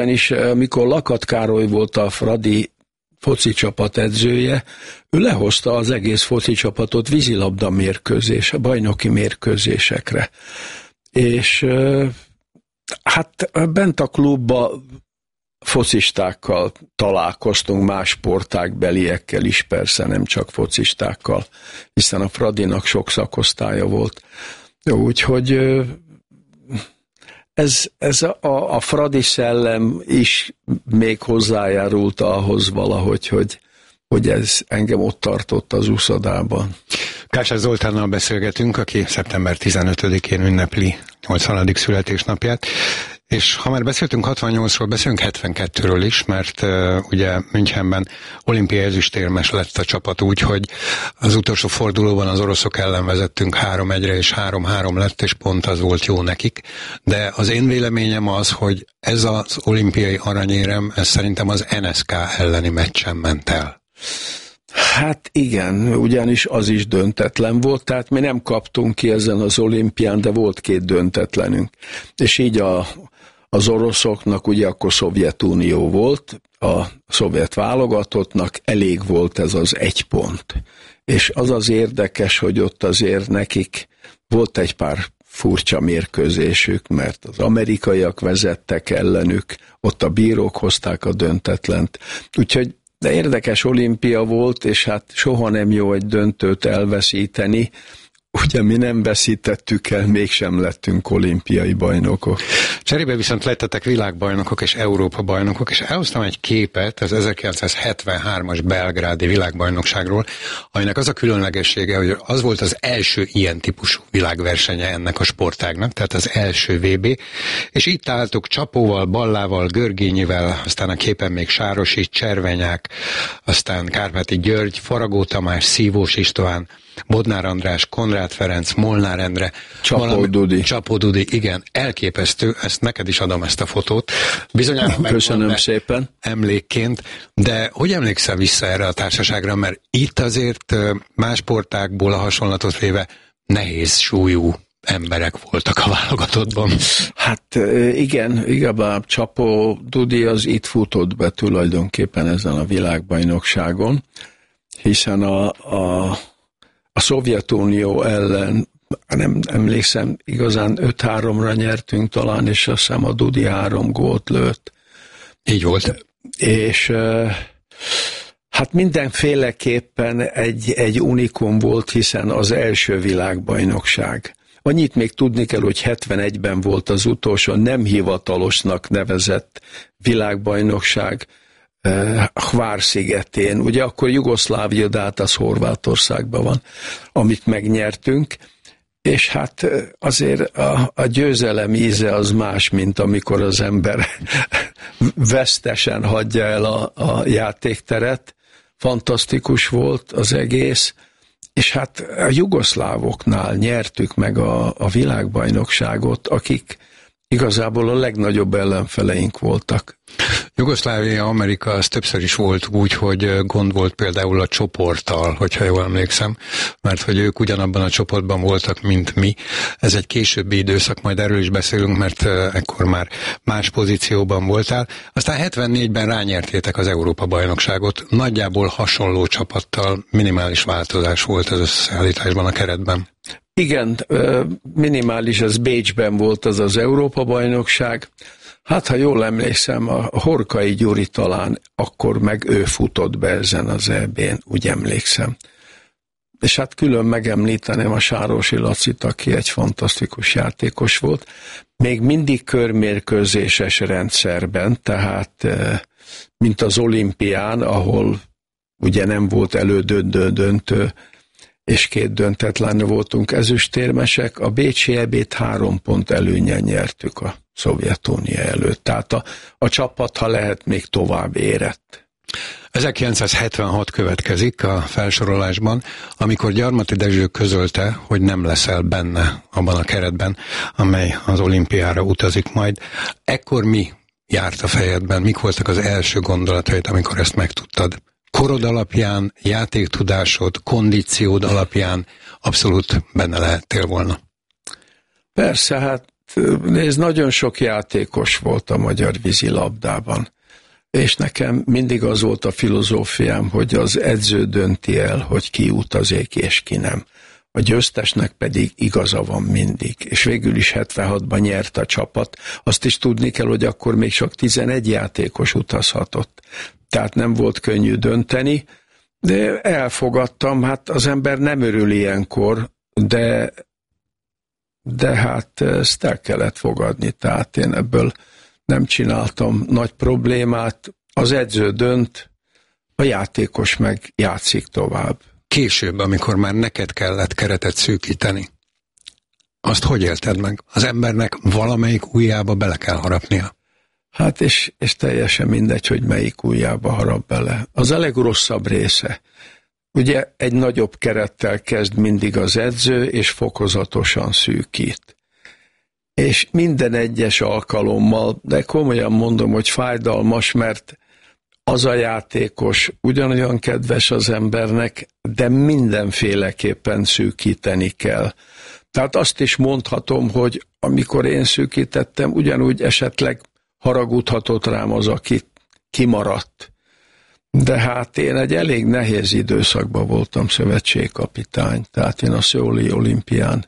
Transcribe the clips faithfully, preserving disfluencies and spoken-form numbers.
És amikor Lakat Károly volt a Fradi foci csapat edzője, ő lehozta az egész foci csapatot vízilabda mérkőzés, bajnoki mérkőzésekre. És hát bent a klubba focistákkal találkoztunk, más sportágbeliekkel is, persze nem csak focistákkal, hiszen a Fradinak sok szakosztálya volt. Úgyhogy ez, ez a, a Fradi szellem is még hozzájárult ahhoz valahogy, hogy, hogy ez engem ott tartott az úszodában. Kásás Zoltánnal beszélgetünk, aki szeptember tizenötödikén ünnepli nyolcvanadik születésnapját, és ha már beszéltünk hatvannyolcról, beszélünk hetvenkettőről is, mert uh, ugye Münchenben olimpiai ezüstérmes lett a csapat úgy, hogy az utolsó fordulóban az oroszok ellen vezettünk három egyre, és három három lett, és pont az volt jó nekik. De az én véleményem az, hogy ez az olimpiai aranyérem, ez szerintem az en es ká elleni meccsen ment el. Hát igen, ugyanis az is döntetlen volt, tehát mi nem kaptunk ki ezen az olimpián, de volt két döntetlenünk. És így a, az oroszoknak, ugye akkor Szovjetunió volt, a szovjet válogatottnak elég volt ez az egy pont. És az az érdekes, hogy ott azért nekik volt egy pár furcsa mérkőzésük, mert az amerikaiak vezettek ellenük, ott a bírók hozták a döntetlent. Úgyhogy de érdekes olimpia volt, és hát soha nem jó egy döntőt elveszíteni. Ugye mi nem veszítettük el, mégsem lettünk olimpiai bajnokok. Cserébe viszont lettetek világbajnokok és Európa bajnokok, és elhoztam egy képet az ezerkilencszázhetvenhármas belgrádi világbajnokságról, aminek az a különlegessége, hogy az volt az első ilyen típusú világversenye ennek a sportágnak, tehát az első vé bé, és itt álltuk Csapóval, Ballával, Görgényivel, aztán a képen még Sárosi, Cservenyák, aztán Kárpáti György, Faragó Tamás, Szívós István, Bodnár András, Konrád Ferenc, Molnár Endre, Csapó Dudi. Csapó Dudi, igen, elképesztő, ezt neked is adom ezt a fotót. Bizonyára köszönöm szépen. Emlékként, de hogy emlékszel vissza erre a társaságra, mert itt azért más sportákból a hasonlatot véve nehéz súlyú emberek voltak a válogatottban. Hát igen, igazából Csapó Dudi az itt futott be tulajdonképpen ezen a világbajnokságon, hiszen a, a A Szovjetunió ellen, nem emlékszem, igazán öt háromra nyertünk talán, és azt hiszem a Dudi három gólt lőtt. Így volt. És hát mindenféleképpen egy, egy unikum volt, hiszen az első világbajnokság. Annyit még tudni kell, hogy hetvenegyben volt az utolsó nem hivatalosnak nevezett világbajnokság, Hvár-szigetén, ugye akkor Jugoszlávia, de hát az Horvátországban van, amit megnyertünk, és hát azért a, a győzelem íze az más, mint amikor az ember vesztesen hagyja el a, a játékteret. Fantasztikus volt az egész, és hát a jugoszlávoknál nyertük meg a, a világbajnokságot, akik igazából a legnagyobb ellenfeleink voltak. Jugoszlávia, Amerika, az többször is volt úgy, hogy gond volt például a csoporttal, hogyha jól emlékszem, mert hogy ők ugyanabban a csoportban voltak, mint mi. Ez egy későbbi időszak, majd erről is beszélünk, mert ekkor már más pozícióban voltál. Aztán hetvennégyben rányertétek az Európa-bajnokságot, nagyjából hasonló csapattal, minimális változás volt az összeállításban, a keretben. Igen, minimális, az Bécsben volt az az Európa-bajnokság. Hát, ha jól emlékszem, a Horkai Gyuri talán akkor meg ő futott be ezen az é bén, úgy emlékszem. És hát külön megemlíteném a Sárosi Lacit, aki egy fantasztikus játékos volt. Még mindig körmérkőzéses rendszerben, tehát mint az olimpián, ahol ugye nem volt elődöntő-döntő, és két döntetlen voltunk ezüstérmesek, a bécsi é bét három pont előnyen nyertük a Szovjetunió előtt. Tehát a, a csapat, ha lehet, még tovább érett. ezerkilencszázhetvenhat következik a felsorolásban, amikor Gyarmati Dezső közölte, hogy nem leszel benne abban a keretben, amely az olimpiára utazik majd. Ekkor mi járt a fejedben? Mik voltak az első gondolataid, amikor ezt megtudtad? Korod alapján, játéktudásod, kondíciód alapján abszolút benne lehettél volna. Persze, hát nézd, nagyon sok játékos volt a magyar vízilabdában, és nekem mindig az volt a filozófiám, hogy az edző dönti el, hogy ki utazik és ki nem. A győztesnek pedig igaza van mindig, és végül is hetvenhatban nyert a csapat. Azt is tudni kell, hogy akkor még csak tizenegy játékos utazhatott, tehát nem volt könnyű dönteni, de elfogadtam, hát az ember nem örül ilyenkor, de, de hát ezt el kellett fogadni, tehát én ebből nem csináltam nagy problémát, az edző dönt, a játékos meg játszik tovább. Később, amikor már neked kellett keretet szűkíteni, azt hogy élted meg? Az embernek valamelyik ujjába bele kell harapnia. Hát és, és teljesen mindegy, hogy melyik ujjába harap bele. Az a legrosszabb része. Ugye egy nagyobb kerettel kezd mindig az edző, és fokozatosan szűkít. És minden egyes alkalommal, de komolyan mondom, hogy fájdalmas, mert az a játékos ugyanolyan kedves az embernek, de mindenféleképpen szűkíteni kell. Tehát azt is mondhatom, hogy amikor én szűkítettem, ugyanúgy esetleg haragudhatott rám az, aki kimaradt. De hát én egy elég nehéz időszakban voltam szövetségkapitány, tehát én a Szöuli olimpián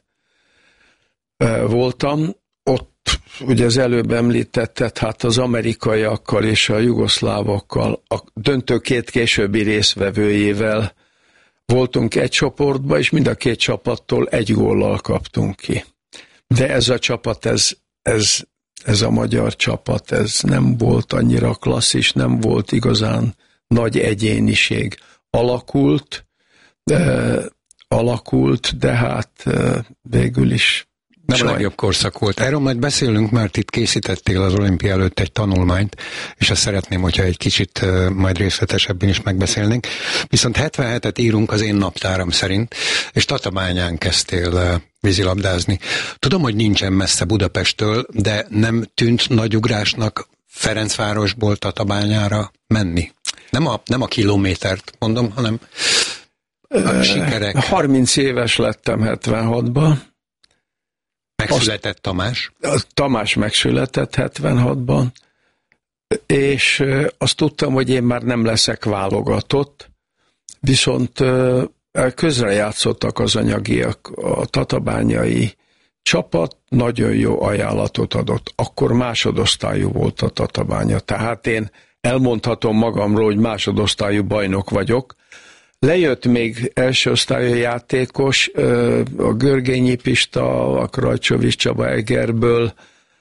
voltam. Ott ugye az előbb említetted, hát az amerikaiakkal és a jugoszlávokkal, a döntő két későbbi részvevőjével voltunk egy csoportban, és mind a két csapattól egy góllal kaptunk ki. De ez a csapat, ez, ez, ez a magyar csapat, ez nem volt annyira klasszis, nem volt igazán nagy egyéniség. Alakult, de, alakult, de hát végül is nem a legjobb korszak volt. Erről majd beszélünk, mert itt készítettél az olimpia előtt egy tanulmányt, és azt szeretném, hogyha egy kicsit uh, majd részletesebben is megbeszélnénk. Viszont hetvenhetet írunk az én naptáram szerint, és Tatabányán kezdtél uh, vízilabdázni. Tudom, hogy nincsen messze Budapesttől, de nem tűnt nagy ugrásnak Ferencvárosból Tatabányára menni? Nem a, nem a kilométert mondom, hanem a sikerek. harminc éves lettem hetvenhatban. Megszületett Tamás? Tamás megszületett hetvenhatban, és azt tudtam, hogy én már nem leszek válogatott, viszont közrejátszottak az anyagiak, a tatabányai csapat nagyon jó ajánlatot adott. Akkor másodosztályú volt a Tatabánya, tehát én elmondhatom magamról, hogy másodosztályú bajnok vagyok. Lejött még első osztályú játékos, a Görgényi Pista, a Krajcsovics Csaba Egerből,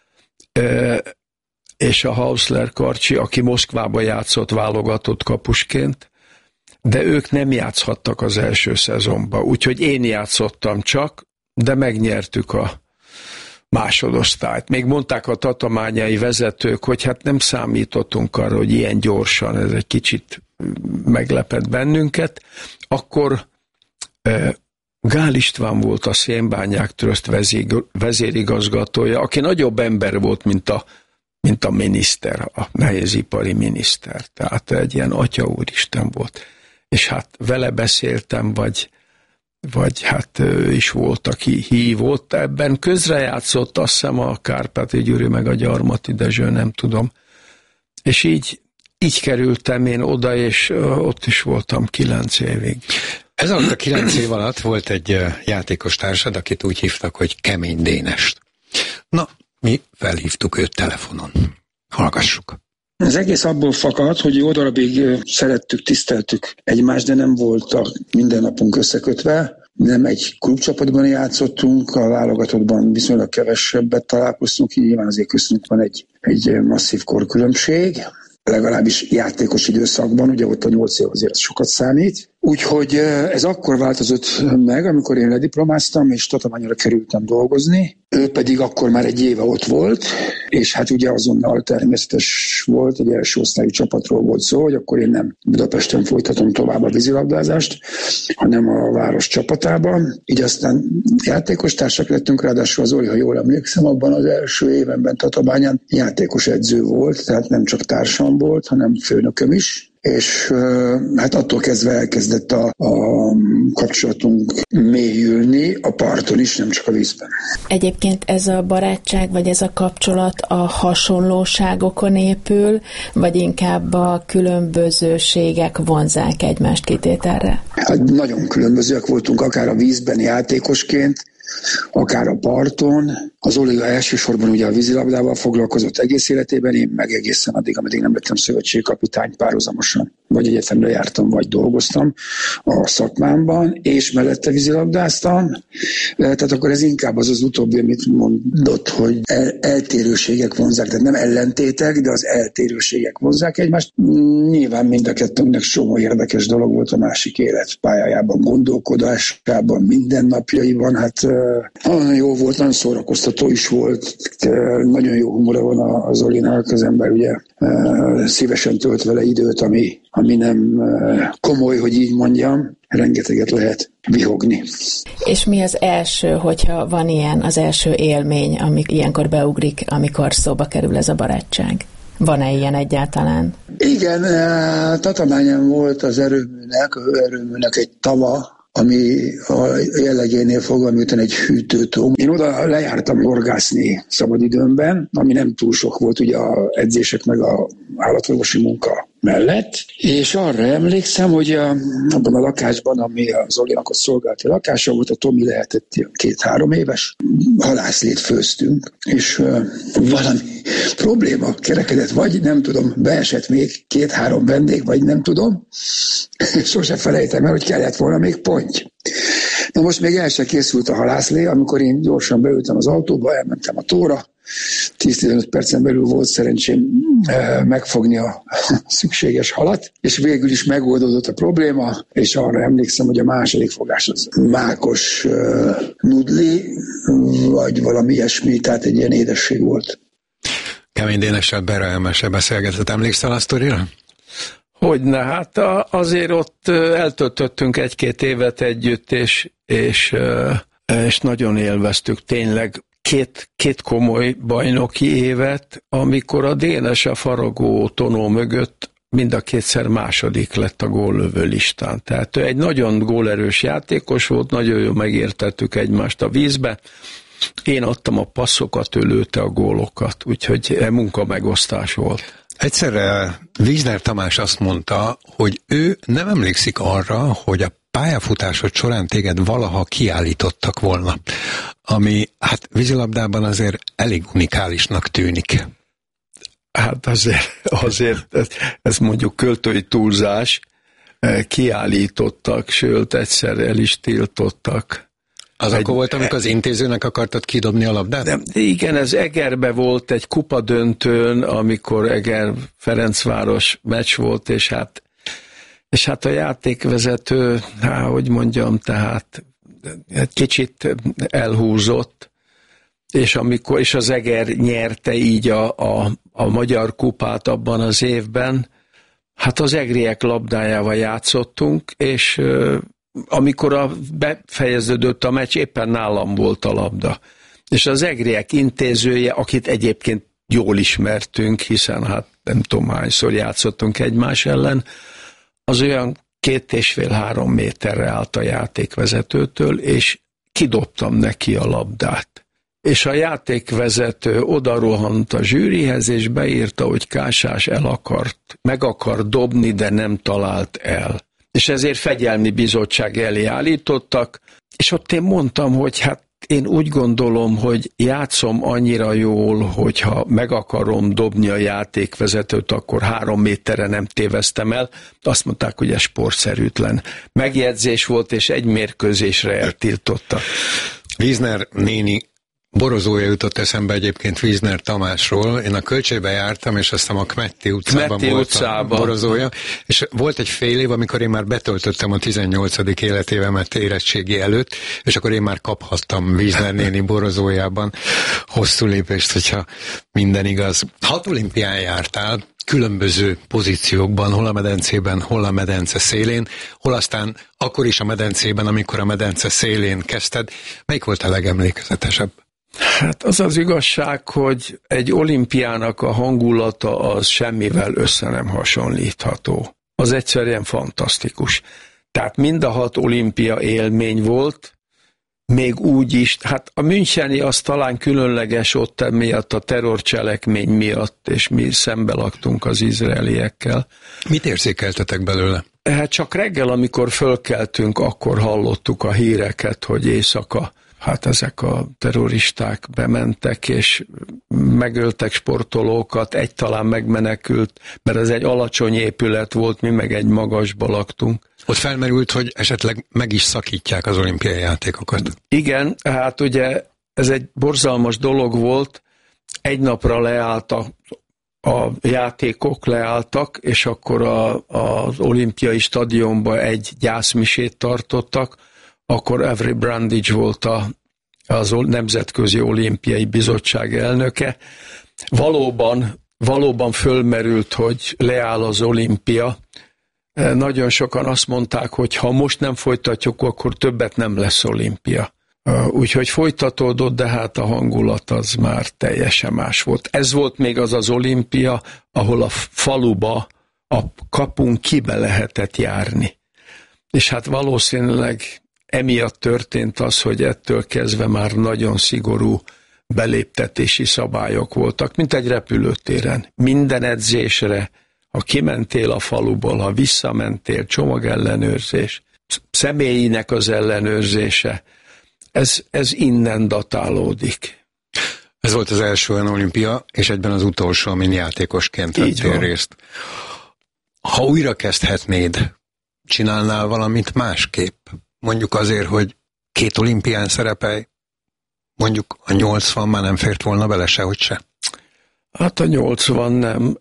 és a Hausler Karcsi, aki Moszkvában játszott válogatott kapusként, de ők nem játszhattak az első szezonban, úgyhogy én játszottam csak, de megnyertük a másodosztályt. Még mondták a tatabányai vezetők, hogy hát nem számítottunk arra, hogy ilyen gyorsan, ez egy kicsit meglepett bennünket. Akkor eh, Gál István volt a Szénbányák Tröszt vezérigazgatója, aki nagyobb ember volt, mint a, mint a miniszter, a nehézipari miniszter. Tehát egy ilyen atya úristen volt. És hát vele beszéltem, vagy vagy hát ő is volt, aki hívott, ebben közrejátszott, azt hiszem a Kárpáti Gyuri meg a Gyarmati Dezső, nem tudom. És így, így kerültem én oda, és ott is voltam kilenc évig. Ez alatt a kilenc év alatt volt egy játékos társad, akit úgy hívtak, hogy Kemény Dénest. Na, mi felhívtuk őt telefonon. Hallgassuk. Az egész abból fakad, hogy jó darabig szerettük, tiszteltük egymást, de nem voltak minden napunk összekötve. Nem egy klubcsapatban játszottunk, a válogatottban viszonylag kevesebbet találkoztunk, nyilván azért köztünk van egy, egy masszív korkülönbség, legalábbis játékos időszakban, ugye ott a nyolc év azért sokat számít. Úgyhogy ez akkor változott meg, amikor én lediplomáztam, és Tatabányra kerültem dolgozni. Ő pedig akkor már egy éve ott volt, és hát ugye azonnal természetes volt, egy első osztályú csapatról volt szó, hogy akkor én nem Budapesten folytatom tovább a vízilabdázást, hanem a város csapatában. Így aztán játékos társak lettünk, ráadásul az Oli, ha jól emlékszem, abban az első évenben Tatabányán játékos edző volt, tehát nem csak társam volt, hanem főnököm is. és hát attól kezdve elkezdett a, a kapcsolatunk mélyülni, a parton is, nem csak a vízben. Egyébként ez a barátság, vagy ez a kapcsolat a hasonlóságokon épül, vagy inkább a különbözőségek vonzák egymást kitételre? Hát nagyon különbözőek voltunk, akár a vízben játékosként, akár a parton. Az Oliga elsősorban ugye a vízilabdával foglalkozott egész életében, én meg egészen addig, ameddig nem lettem szövetségkapitány, párhuzamosan vagy egyetemre jártam, vagy dolgoztam a szakmámban, és mellette vízilabdáztam. Tehát akkor ez inkább az az utóbbi, amit mondott, hogy el- eltérőségek vonzák, tehát nem ellentétek, de az eltérőségek vonzák egymást. Nyilván mind a kettőnknek csomó érdekes dolog volt a másik életpályájában, gondolkodásában, mindennapjaiban. Hát nagyon jó volt, nagyon szórakoztató is volt, nagyon jó humora van az Olinak, az ember ugye szívesen tölt vele időt, ami, ami nem komoly, hogy így mondjam, rengeteget lehet vihogni. És mi az első, hogyha van ilyen, az első élmény, ami ilyenkor beugrik, amikor szóba kerül ez a barátság? Van-e ilyen egyáltalán? Igen, Tatabányán volt az erőműnek, a erőműnek egy tava, ami a jellegénél fogva, miután egy hűtőtó. Én oda lejártam horgászni szabadidőmben, ami nem túl sok volt ugye a edzések meg a állatorvosi munka mellett, és arra emlékszem, hogy a, abban a lakásban, ami az Zolinak a szolgálati lakása volt, a Tomi lehetett két-három éves, halászlét főztünk, és uh, valami probléma kerekedett, vagy nem tudom, beesett még két-három vendég, vagy nem tudom, sose felejtem el, hogy kellett volna még ponty. Na most még el se készült a halászlé, amikor én gyorsan beültem az autóba, elmentem a tóra, tíz-tizenöt percen belül volt szerencsém megfogni a szükséges halat, és végül is megoldódott a probléma, és arra emlékszem, hogy a második fogás az mákos uh, nudli, vagy valami ilyesmi, tehát egy ilyen édesség volt. Kemény Dénessel Bera Elmese beszélgetett, emlékszel a sztorira? Hogyne, hát azért ott eltöltöttünk egy-két évet együtt, és, és, és nagyon élveztük tényleg két, két komoly bajnoki évet, amikor a Dénes a Faragó Tonó mögött mind a kétszer második lett a góllövő listán. Tehát ő egy nagyon gólerős játékos volt, nagyon jól megértettük egymást a vízbe. Én adtam a passzokat, ő lőtte a gólokat, úgyhogy munkamegosztás volt. Egyszerre Wiesner Tamás azt mondta, hogy ő nem emlékszik arra, hogy a pályafutásod során téged valaha kiállítottak volna, ami hát vízilabdában azért elég unikálisnak tűnik. Hát azért, azért ez, ez mondjuk költői túlzás, kiállítottak, sőt egyszer el is tiltottak. Az egy, akkor volt, amikor az intézőnek akartad kidobni a labdát? De igen, ez Egerbe volt egy kupadöntőn, amikor Eger-Ferencváros meccs volt, és hát, és hát a játékvezető, hát, hogy mondjam, tehát egy kicsit elhúzott, és, amikor, és az Eger nyerte így a, a, a magyar kupát abban az évben, hát az egriek labdájával játszottunk, és amikor a befejeződött a meccs, éppen nálam volt a labda. És az egriek intézője, akit egyébként jól ismertünk, hiszen hát nem tudom hányszor játszottunk egymás ellen, az olyan két és fél-három méterre állt a játékvezetőtől, és kidobtam neki a labdát. És a játékvezető odarohant a zsűrihez, és beírta, hogy Kásás el akart, meg akar dobni, de nem talált el. És ezért fegyelmi bizottság elé állítottak, és ott én mondtam, hogy hát én úgy gondolom, hogy játszom annyira jól, hogyha meg akarom dobni a játékvezetőt, akkor három méterre nem téveztem el. Azt mondták, hogy ez sportszerűtlen megjegyzés volt, és egy mérkőzésre eltiltottak. Wiesner néni borozója jutott eszembe egyébként Wiesner Tamásról. Én a Kölcseybe jártam, és aztán a Kmetti utcában Kmetti volt utcában. a borozója, és volt egy fél év, amikor én már betöltöttem a tizennyolcadik életévemet érettségi előtt, és akkor én már kaphattam Wiesner néni borozójában hosszú lépést, hogyha minden igaz. Hat olimpián jártál, különböző pozíciókban, hol a medencében, hol a medence szélén, hol aztán akkor is a medencében, amikor a medence szélén kezdted. Melyik volt a legemlékezetesebb? Hát az az igazság, hogy egy olimpiának a hangulata az semmivel össze nem hasonlítható. az egyszerűen fantasztikus. Tehát mind a hat olimpia élmény volt, még úgy is, hát a müncheni az talán különleges ott miatt, a terrorcselekmény miatt, és mi szembe laktunk az izraeliekkel. Mit érzékeltetek belőle? Hát csak reggel, amikor fölkeltünk, akkor hallottuk a híreket, hogy éjszaka, hát ezek a terroristák bementek, és megöltek sportolókat, egy talán megmenekült, mert ez egy alacsony épület volt, mi meg egy magasba laktunk. Ott felmerült, hogy esetleg meg is szakítják az olimpiai játékokat. Igen, hát ugye ez egy borzalmas dolog volt, egy napra leálltak a játékok, leálltak, és akkor a, az olimpiai stadionban egy gyászmisét tartottak, akkor Avery Brundage volt a, az Nemzetközi Olimpiai Bizottság elnöke. Valóban, valóban fölmerült, hogy leáll az olimpia. Nagyon sokan azt mondták, hogy ha most nem folytatjuk, akkor többet nem lesz olimpia. Úgyhogy folytatódott, de hát a hangulat az már teljesen más volt. Ez volt még az az olimpia, ahol a faluba, a kapun kibe lehetett járni. És hát valószínűleg emiatt történt az, hogy ettől kezdve már nagyon szigorú beléptetési szabályok voltak, mint egy repülőtéren. Minden edzésre, ha kimentél a faluból, ha visszamentél, csomagellenőrzés, személyinek az ellenőrzése, ez, ez innen datálódik. Ez volt az első olyan olimpia, és egyben az utolsó, amin játékosként vettél részt. Ha újra kezdhetnéd, csinálnál valamit másképp? Mondjuk azért, hogy két olimpián szerepelj, mondjuk a nyolcvan már nem fért volna bele sehogy se? Hát a nyolcvan nem.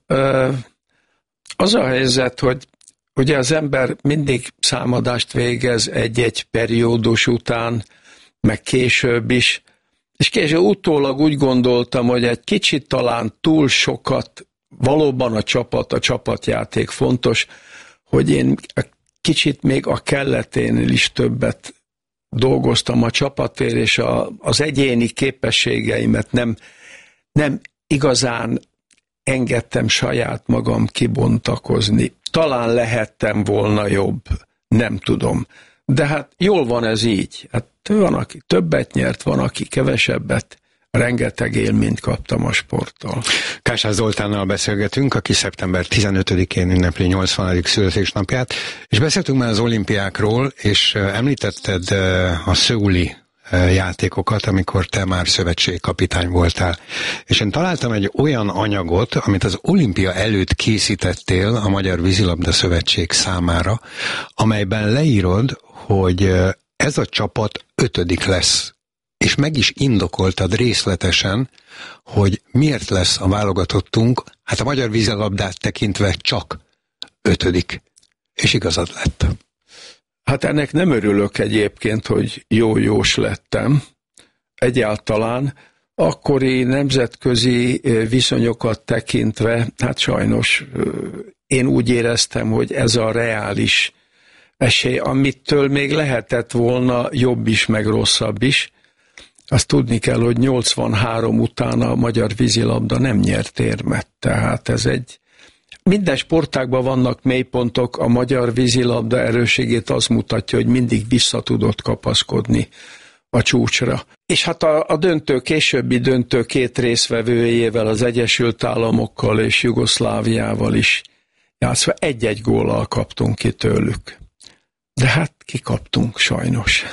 Az a helyzet, hogy ugye az ember mindig számadást végez egy-egy periódus után, meg később is, és később utólag úgy gondoltam, hogy egy kicsit talán túl sokat, valóban a csapat, a csapatjáték fontos, hogy én kicsit még a kelleténél is többet dolgoztam a csapatért, és a, az egyéni képességeimet nem, nem igazán engedtem saját magam kibontakozni. Talán lehettem volna jobb, nem tudom. De hát jól van ez így. Hát van, aki többet nyert, van, aki kevesebbet. Rengeteg élményt kaptam a sporttal. Kásás Zoltánnal beszélgetünk, aki szeptember tizenötödikén ünnepli nyolcvanadik születésnapját, és beszéltünk már az olimpiákról, és említetted a szöuli játékokat, amikor te már szövetségkapitány voltál. És én találtam egy olyan anyagot, amit az olimpia előtt készítettél a Magyar Vízilabda Szövetség számára, amelyben leírod, hogy ez a csapat ötödik lesz. És meg is indokoltad részletesen, hogy miért lesz a válogatottunk, hát a magyar vízilabdát tekintve csak ötödik. És igazad lett. Hát ennek nem örülök egyébként, hogy jó-jós lettem. Egyáltalán akkori nemzetközi viszonyokat tekintve, hát sajnos én úgy éreztem, hogy ez a reális esély, amitől még lehetett volna jobb is, meg rosszabb is. Azt tudni kell, hogy nyolcvanhárom után a magyar vízilabda nem nyert érmet. Tehát ez egy... Minden sportágban vannak mélypontok, a magyar vízilabda erősségét az mutatja, hogy mindig vissza tudott kapaszkodni a csúcsra. És hát a, a döntő, későbbi döntő két részvevőjével, az Egyesült Államokkal és Jugoszláviával is játszva egy-egy góllal kaptunk ki tőlük. De hát kikaptunk sajnos.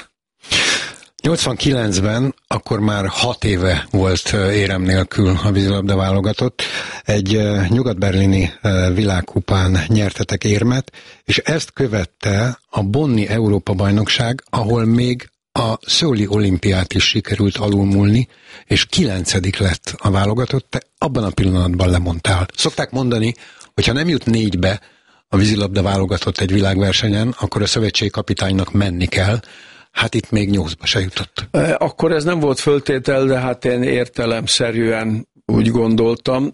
nyolcvankilencben akkor már hat éve volt érem nélkül a vízilabda válogatott. Egy nyugat-berlini világkupán nyertetek érmet, és ezt követte a Bonni Európa-bajnokság, ahol még a szöuli olimpiát is sikerült alulmúlni, és kilencedik lett a válogatott, te abban a pillanatban lemondtál. Szokták mondani, hogy ha nem jut négybe a vízilabda válogatott egy világversenyen, akkor a szövetségkapitánynak menni kell. Hát itt még nyolcba se jutott. Akkor ez nem volt föltétel, de hát én értelemszerűen úgy gondoltam.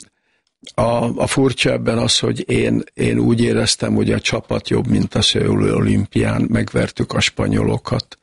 A, a furcsa ebben az, hogy én, én úgy éreztem, hogy a csapat jobb, mint a szöuli olimpián, megvertük a spanyolokat.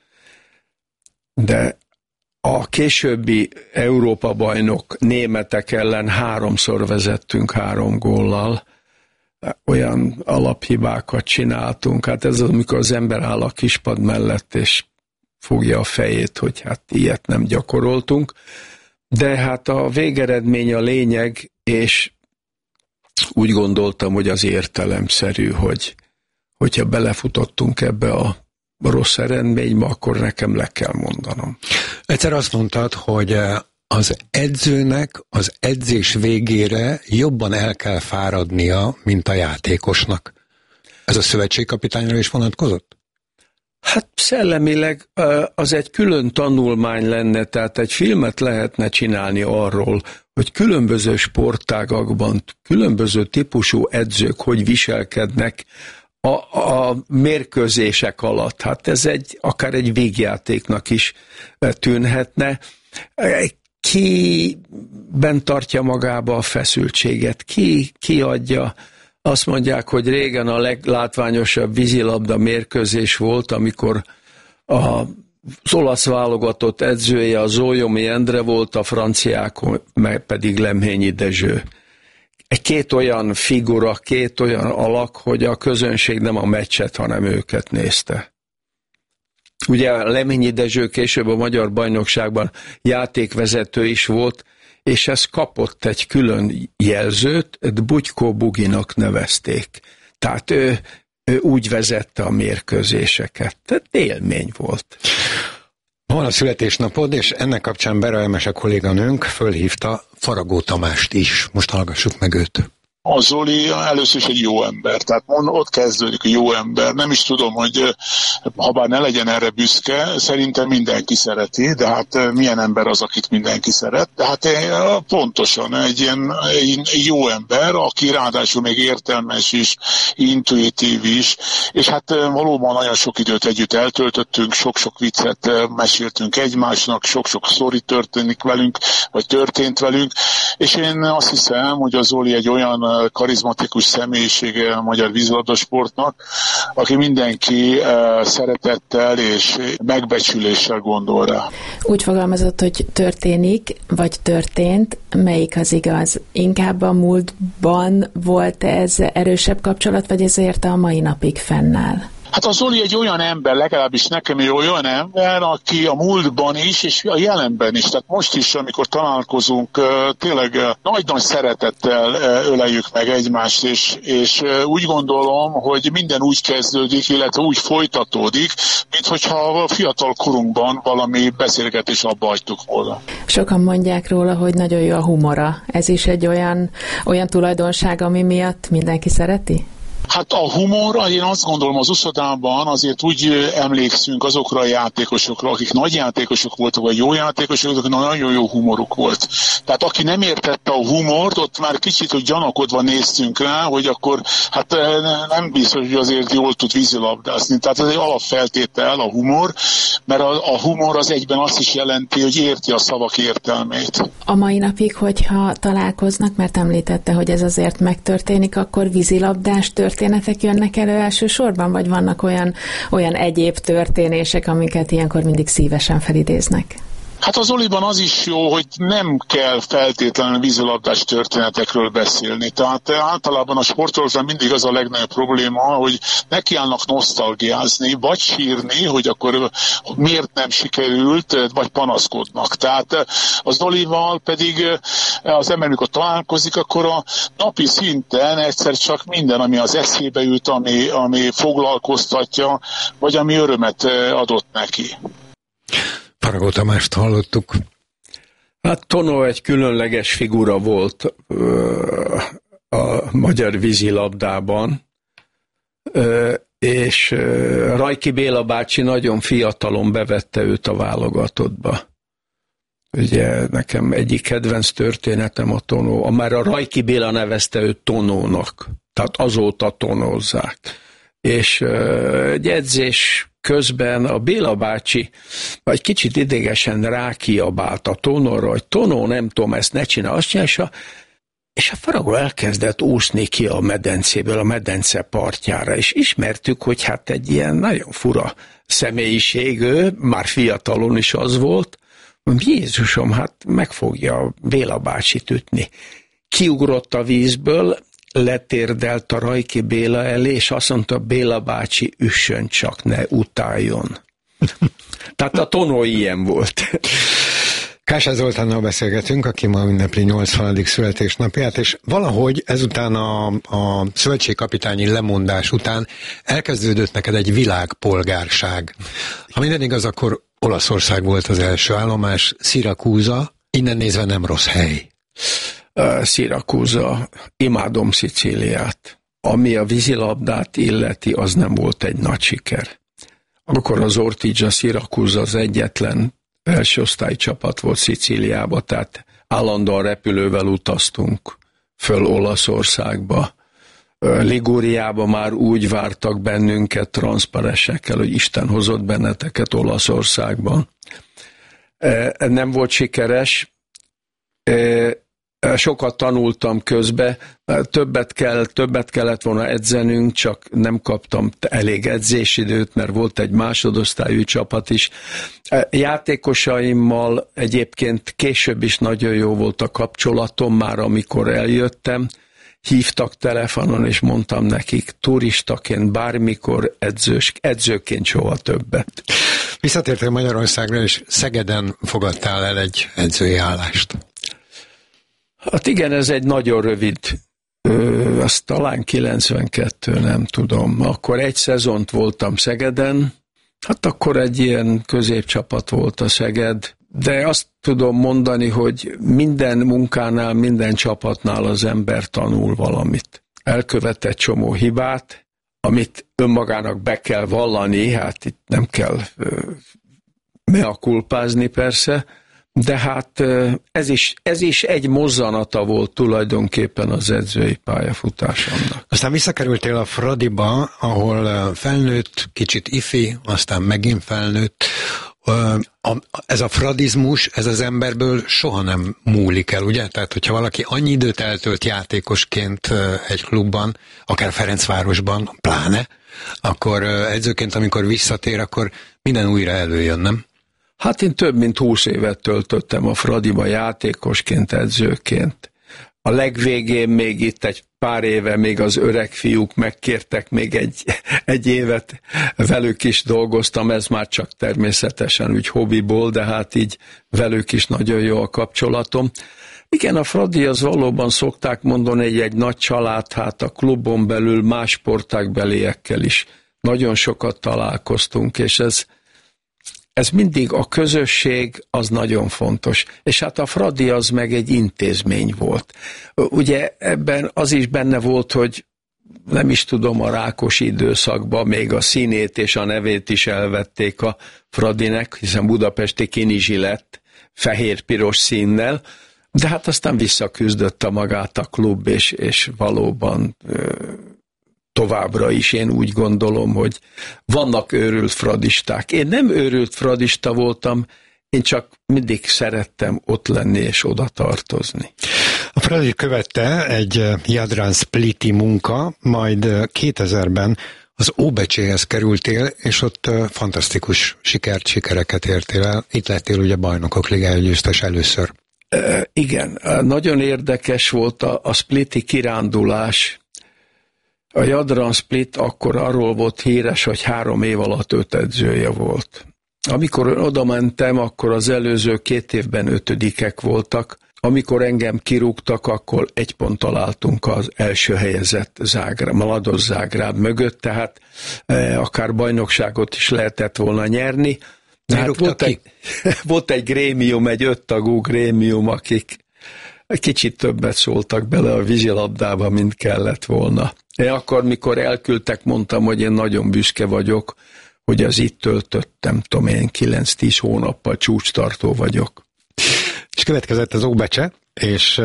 De a későbbi Európa-bajnok németek ellen háromszor vezettünk három góllal. olyan alaphibákat csináltunk. Hát ez az, amikor az ember áll a kispad mellett, és fogja a fejét, hogy hát ilyet nem gyakoroltunk. De hát a végeredmény a lényeg, és úgy gondoltam, hogy az értelemszerű, hogy hogyha belefutottunk ebbe a rossz eredménybe, akkor nekem le kell mondanom. Egyszer azt mondtad, hogy az edzőnek az edzés végére jobban el kell fáradnia, mint a játékosnak. Ez a szövetségkapitányra is vonatkozott? Hát szellemileg az egy külön tanulmány lenne, tehát egy filmet lehetne csinálni arról, hogy különböző sportágakban, különböző típusú edzők hogy viselkednek a, a mérkőzések alatt. Hát ez egy, akár egy végjátéknak is tűnhetne. Ki bent tartja magába a feszültséget, ki, ki adja. Azt mondják, hogy régen a leglátványosabb vízilabda mérkőzés volt, amikor az olasz válogatott edzője a Zólyomi Endre volt, a franciák pedig Lemhényi Dezső. Egy két olyan figura, két olyan alak, hogy a közönség nem a meccset, hanem őket nézte. Ugye Lemhényi Dezső később a magyar bajnokságban játékvezető is volt, és ez kapott egy külön jelzőt, Bugykó Buginak nevezték. Tehát ő, ő úgy vezette a mérkőzéseket. Tehát élmény volt. Van a születésnapod, és ennek kapcsán Bera Emese kolléganőnk fölhívta Faragó Tamást is. Most hallgassuk meg őt. A Zoli először is egy jó ember, tehát ott kezdődik a jó ember. Nem is tudom, hogy ha bár ne legyen erre büszke, szerintem mindenki szereti, de hát milyen ember az, akit mindenki szeret. De hát pontosan egy ilyen egy jó ember, aki ráadásul még értelmes is, intuitív is, és hát valóban nagyon sok időt együtt eltöltöttünk, sok-sok viccet meséltünk egymásnak, sok-sok sztori történik velünk, vagy történt velünk, és én azt hiszem, hogy a Zoli egy olyan karizmatikus személyisége a magyar vízilabdasportnak, aki mindenki uh, szeretettel és megbecsüléssel gondol rá. Úgy fogalmazott, hogy történik, vagy történt, melyik az igaz? Inkább a múltban volt ez erősebb kapcsolat, vagy ezért a mai napig fennáll? Hát a Zoli egy olyan ember, legalábbis nekem egy olyan ember, aki a múltban is, és a jelenben is. Tehát most is, amikor találkozunk, tényleg nagy-nagy szeretettel öleljük meg egymást, és, és úgy gondolom, hogy minden úgy kezdődik, illetve úgy folytatódik, mint hogyha a fiatal korunkban valami beszélgetés abba hagytuk volna. Sokan mondják róla, hogy nagyon jó a humora. Ez is egy olyan, olyan tulajdonság, ami miatt mindenki szereti? Hát a humor, én azt gondolom, az uszodában azért úgy emlékszünk azokra a játékosokra, akik nagy játékosok voltak, vagy jó játékosok, akik nagyon jó humoruk volt. Tehát aki nem értette a humort, ott már kicsit, hogy gyanakodva néztünk rá, hogy akkor hát nem biztos, hogy azért jól tud vízilabdázni. Tehát ez egy alapfeltétel a humor, mert a, a humor az egyben azt is jelenti, hogy érti a szavak értelmét. A mai napig, hogyha találkoznak, mert említette, hogy ez azért megtörténik, akkor vízilabdás történetek jönnek elő elsősorban, vagy vannak olyan, olyan egyéb történések, amiket ilyenkor mindig szívesen felidéznek? Hát az Zoliban az is jó, hogy nem kell feltétlenül vízilabdás történetekről beszélni. Tehát általában a sportolóknál mindig az a legnagyobb probléma, hogy nekiállnak nosztalgiázni, vagy sírni, hogy akkor miért nem sikerült, vagy panaszkodnak. Tehát az Zolival pedig az ember, amikor találkozik, akkor a napi szinten egyszer csak minden, ami az eszébe jut, ami, ami foglalkoztatja, vagy ami örömet adott neki. Faragó Tamást hallottuk. Hát Tonó egy különleges figura volt a magyar vízilabdában, és Rajki Béla bácsi nagyon fiatalon bevette őt a válogatottba. Ugye nekem egyik kedvenc történetem a Tonó, már a Rajki Béla nevezte őt Tonónak, tehát azóta tonózzák. És egy edzés közben a Béla bácsi egy kicsit idegesen rákiabált a Tonóra, hogy Tonó, nem tudom, ezt ne csinál, azt csinál, és a, és a Faragó elkezdett úszni ki a medencéből, a medence partjára, és ismertük, hogy hát egy ilyen nagyon fura személyiség, ő, már fiatalon is az volt, Jézusom, hát meg fogja Béla bácsit ütni. Kiugrott a vízből, letérdelt a Rajki Béla elé, és azt mondta, Béla bácsi, üssön csak, ne utáljon. Tehát a tonó ilyen volt. Kásá Zoltánnal beszélgetünk, aki ma ünnepli nyolcvanadik születésnapját, és valahogy ezután a, a szövetségkapitányi lemondás után elkezdődött neked egy világpolgárság. Ha minden igaz, akkor Olaszország volt az első állomás, Szirakúza, innen nézve nem rossz hely. Uh, Szirakúza, imádom Szicíliát. Ami a vízilabdát illeti, az nem volt egy nagy siker. Akkor az Ortigia Szirakúza az egyetlen első osztály csapat volt Szicíliába, tehát állandóan repülővel utaztunk föl Olaszországba. Ligúriába már úgy vártak bennünket transzparensekkel, hogy Isten hozott benneteket Olaszországban. Nem volt sikeres, sokat tanultam közbe, többet, kell, többet kellett volna edzenünk, csak nem kaptam elég edzésidőt, mert volt egy másodosztályú csapat is. Játékosaimmal egyébként később is nagyon jó volt a kapcsolatom, már amikor eljöttem, hívtak telefonon, és mondtam nekik, turistaként bármikor, edzős, edzőként soha többet. Visszatértél Magyarországra, és Szegeden fogadtál el egy edzői állást. Hát igen, ez egy nagyon rövid, ö, az talán kilencvenkettő, nem tudom. Akkor egy szezont voltam Szegeden, hát akkor egy ilyen középcsapat volt a Szeged, de azt tudom mondani, hogy minden munkánál, minden csapatnál az ember tanul valamit. Elkövet egy csomó hibát, amit önmagának be kell vallani, hát itt nem kell ö, mea culpázni persze, de hát ez is, ez is egy mozzanata volt tulajdonképpen az edzői pályafutásomnak. Aztán visszakerültél a Fradiba, ahol felnőtt, kicsit ifi, aztán megint felnőtt. Ez a fradizmus, ez az emberből soha nem múlik el, ugye? Tehát, hogyha valaki annyi időt eltölt játékosként egy klubban, akár Ferencvárosban, pláne, akkor edzőként, amikor visszatér, akkor minden újra előjön, nem? Hát én több mint húsz évet töltöttem a Fradiba játékosként, edzőként. A legvégén még itt egy pár éve még az öreg fiúk megkértek, még egy, egy évet velük is dolgoztam, ez már csak természetesen úgy hobbiból, de hát így velük is nagyon jó a kapcsolatom. Igen, a Fradi az valóban szokták mondani, hogy egy nagy család, hát a klubon belül más sportágbeliekkel is nagyon sokat találkoztunk, és ez Ez mindig a közösség, az nagyon fontos. És hát a Fradi az meg egy intézmény volt. Ugye ebben az is benne volt, hogy nem is tudom, a Rákosi időszakban még a színét és a nevét is elvették a Fradinek, hiszen budapesti Kinizsi lett fehér-piros színnel, de hát aztán visszaküzdötte magát a klub, és, és valóban továbbra is én úgy gondolom, hogy vannak őrült fradisták. Én nem őrült fradista voltam, én csak mindig szerettem ott lenni és oda tartozni. A Fradi követte egy Jadran Spliti munka, majd kétezerben az Óbecséhez kerültél, és ott fantasztikus sikert, sikereket értél el. Itt lettél ugye Bajnokok Ligája győztes először. E, igen, nagyon érdekes volt a, a spliti kirándulás. A Jadran Split akkor arról volt híres, hogy három év alatt öt edzője volt. Amikor oda mentem, akkor az előző két évben ötödikek voltak. Amikor engem kirúgtak, akkor egy ponttal álltunk az első helyezett Zágráb, Mladosz Zágráb mögött, tehát e, akár bajnokságot is lehetett volna nyerni. Hát volt, egy, volt egy grémium, egy öttagú grémium, akik kicsit többet szóltak bele a vízilabdába, mint kellett volna. Én akkor, mikor elküldtek, mondtam, hogy én nagyon büszke vagyok, hogy az itt töltöttem, tudom én, kilenc-tíz hónappal csúcstartó vagyok. És következett az Óbecse, és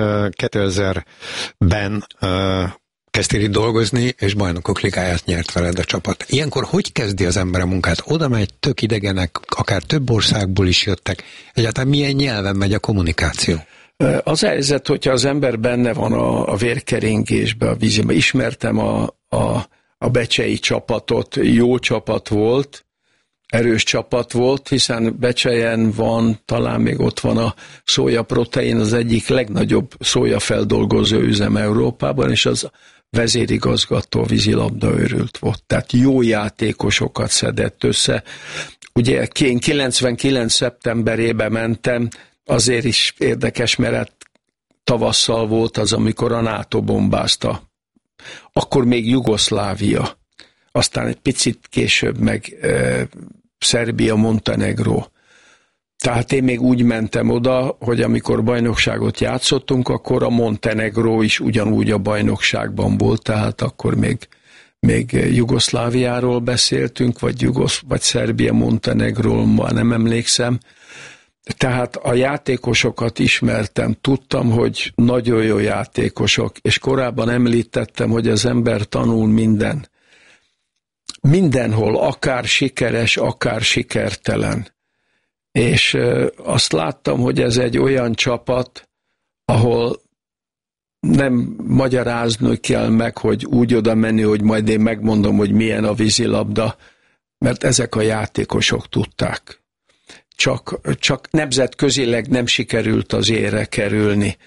kétezerben uh, kezdtél itt dolgozni, és Bajnokok Ligáját nyert veled a csapat. Ilyenkor hogy kezdi az ember a munkát? Oda megy, tök idegenek, akár több országból is jöttek. Egyáltalán milyen nyelven megy a kommunikáció? Az a helyzet, hogyha az ember benne van a, a vérkeringésbe, a vízbe. Ismertem a, a, a becsei csapatot, jó csapat volt, erős csapat volt, hiszen Becsejen van, talán még ott van a szójaprotein, az egyik legnagyobb szójafeldolgozó üzem Európában, és az vezérigazgató vízilabda őrült volt. Tehát jó játékosokat szedett össze. Ugye én kilencvenkilenc szeptemberében mentem, azért is érdekes, mert tavasszal volt az, amikor a NATO bombázta. Akkor még Jugoszlávia. Aztán egy picit később meg e, Szerbia, Montenegró. Tehát én még úgy mentem oda, hogy amikor bajnokságot játszottunk, akkor a Montenegró is ugyanúgy a bajnokságban volt, tehát akkor még, még Jugoszláviáról beszéltünk, vagy, Jugosz, vagy Szerbia, Montenegról, már nem emlékszem. Tehát a játékosokat ismertem, tudtam, hogy nagyon jó játékosok, és korábban említettem, hogy az ember tanul minden. Mindenhol, akár sikeres, akár sikertelen. És azt láttam, hogy ez egy olyan csapat, ahol nem magyarázni kell meg, hogy úgy oda menni, hogy majd én megmondom, hogy milyen a vízilabda, mert ezek a játékosok tudták. Csak, csak nemzetközileg nem sikerült az érre kerülni.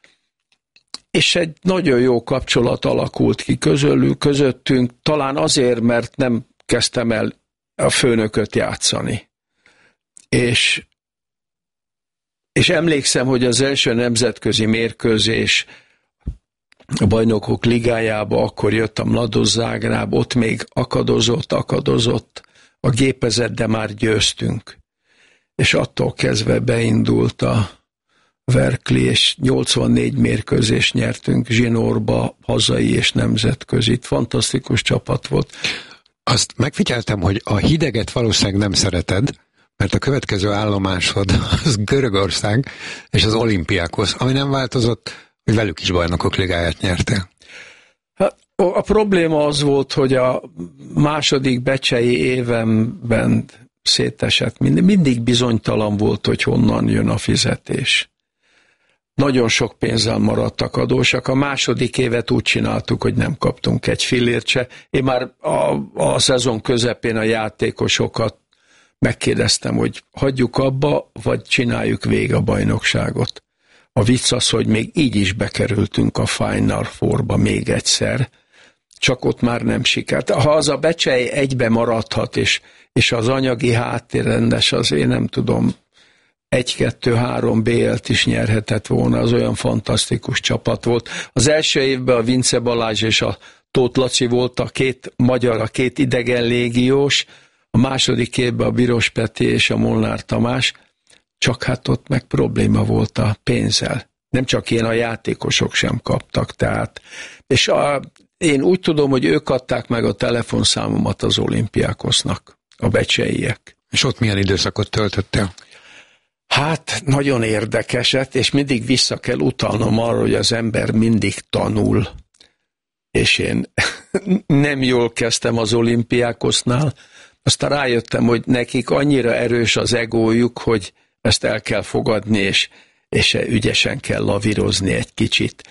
És egy nagyon jó kapcsolat alakult ki közülük, közöttünk, talán azért, mert nem kezdtem el a főnököt játszani. És, és emlékszem, hogy az első nemzetközi mérkőzés a Bajnokok Ligájába, akkor jött a Mladost Zágráb, ott még akadozott, akadozott a gépezet, de már győztünk. És attól kezdve beindult a Verkli, és nyolcvannégy mérkőzést nyertünk zsinórba, hazai és nemzetközit. Fantasztikus csapat volt. Azt megfigyeltem, hogy a hideget valószínűleg nem szereted, mert a következő állomásod az Görögország és az Olimpiákosz, ami nem változott, hogy velük is Bajnokok Ligáját nyertél. Hát, a probléma az volt, hogy a második becsei évemben szétesett. Mindig bizonytalan volt, hogy honnan jön a fizetés. Nagyon sok pénzzel maradtak adósak. A második évet úgy csináltuk, hogy nem kaptunk egy fillért se. Én már a, a szezon közepén a játékosokat megkérdeztem, hogy hagyjuk abba, vagy csináljuk végig a bajnokságot. A vicc az, hogy még így is bekerültünk a Final Fourba még egyszer, csak ott már nem sikert. Ha az a Becsei egybe maradhat, és, és az anyagi háttér rendes, az én nem tudom, egy-kettő-három bé el-t is nyerhetett volna, az olyan fantasztikus csapat volt. Az első évben a Vince Balázs és a Tóth Laci volt a két magyar, a két idegen légiós, a második évben a Biros Peti és a Molnár Tamás, csak hát ott meg probléma volt a pénzzel. Nem csak én, a játékosok sem kaptak, tehát. És a, én úgy tudom, hogy ők adták meg a telefonszámomat az Olimpiákosznak, a becseiek. És ott milyen időszakot töltöttél? Hát nagyon érdekeset, és mindig vissza kell utalnom arra, hogy az ember mindig tanul. És én nem jól kezdtem az Olimpiákosznál, aztán rájöttem, hogy nekik annyira erős az egójuk, hogy ezt el kell fogadni, és, és ügyesen kell lavírozni egy kicsit.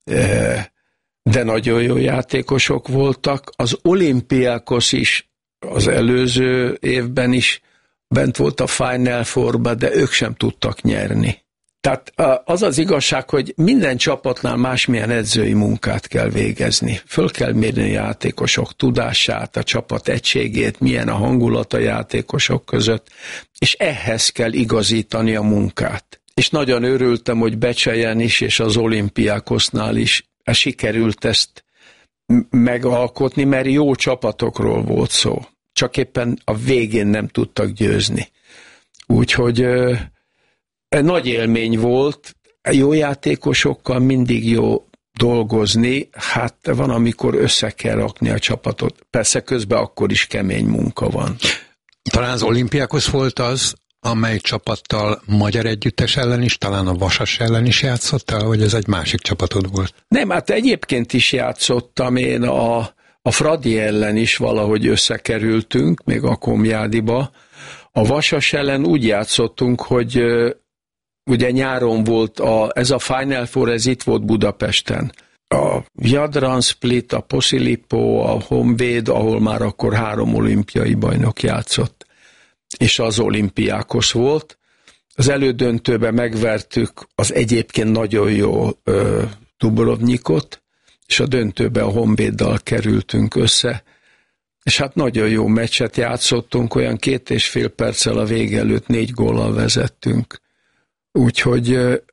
De nagyon jó játékosok voltak. Az Olimpiákos is az előző évben is bent volt a Final Fourba, de ők sem tudtak nyerni. Tehát az az igazság, hogy minden csapatnál másmilyen edzői munkát kell végezni. Föl kell mérni a játékosok tudását, a csapat egységét, milyen a hangulat a játékosok között, és ehhez kell igazítani a munkát. És nagyon örültem, hogy Becsejen is, és az Olimpiákosznál is sikerült ezt megalkotni, mert jó csapatokról volt szó. Csak éppen a végén nem tudtak győzni. Úgyhogy nagy élmény volt, jó játékosokkal mindig jó dolgozni, hát van, amikor össze kell rakni a csapatot. Persze közben akkor is kemény munka van. Talán az Olimpiákos volt az, amely csapattal magyar együttes ellen is, talán a Vasas ellen is játszottál, vagy ez egy másik csapatod volt? Nem, hát egyébként is játszottam én a, a Fradi ellen is valahogy összekerültünk, még a Komjádiba. A Vasas ellen úgy játszottunk, hogy ugye nyáron volt, a, ez a Final Four, ez itt volt Budapesten. A Jadran Split, a Posillipo, a Honvéd, ahol már akkor három olimpiai bajnok játszott, és az Olimpiákos volt. Az elődöntőben megvertük az egyébként nagyon jó ö, Dubrovnikot, és a döntőbe a Honvéddal kerültünk össze, és hát nagyon jó meccset játszottunk, olyan két és fél perccel a vége előtt négy góllal vezettünk. Úgyhogy